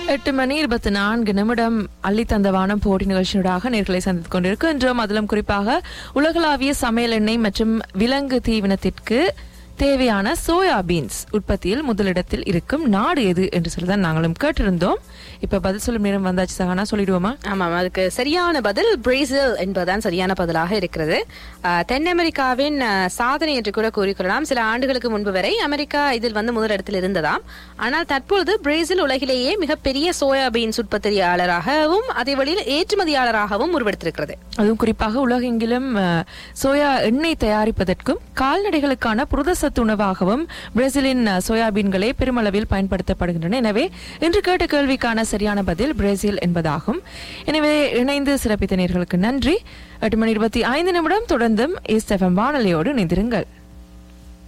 8:24 அள்ளித்தந்த வானம் போட்டி நிகழ்ச்சியூடாக நேர்களை சந்தித்துக் கொண்டிருக்கின்றோம். அதிலும் குறிப்பாக உலகளாவிய சமையல் எண்ணெய் மற்றும் விலங்கு தீவனத்திற்கு தேவையான சோயா பீன்ஸ் உற்பத்தியில் முதலிடத்தில் இருக்கும் நாடு எது என்று சொல்லிதான் நாங்களும் கேட்டிருந்தோம். இப்ப பதில் சொல்லும் நேரம் வந்தாச்சு. சகானா, சொல்லிடுவோமா? ஆமாம், அதுக்கு சரியான பதில் பிரேசில் என்பதுதான் சரியான பதிலாக இருக்கிறது. தென் அமெரிக்காவின் சாதனை என்று கூட கூறிக்கொள்ளலாம். சில ஆண்டுகளுக்கு முன்பு வரை அமெரிக்கா இதில் முதலிடத்தில் இருந்ததாம். ஆனால் தற்பொழுது பிரேசில் உலகிலேயே மிகப்பெரிய சோயா பீன்ஸ் உற்பத்தியாளராகவும் அதே வழியில் ஏற்றுமதியாளராகவும் உருவெடுத்திருக்கிறது. அதுவும் குறிப்பாக உலகெங்கிலும் சோயா எண்ணெய் தயாரிப்பதற்கும் கால்நடைகளுக்கான புரத உணவாகவும் பிரேசிலின் சோயாபீன்களே பெருமளவில் பயன்படுத்தப்படுகின்றன. எனவே இன்று கேட்ட கேள்விக்கான சரியான பதில் பிரேசில் என்பதாகும். எனவே இணைந்து சிறப்பித்த நேயர்களுக்கு நன்றி. 8:25 தொடர்ந்தும் ஈஸ்ட் எஃப்எம் வானொலியோடு இணைந்திருங்கள்.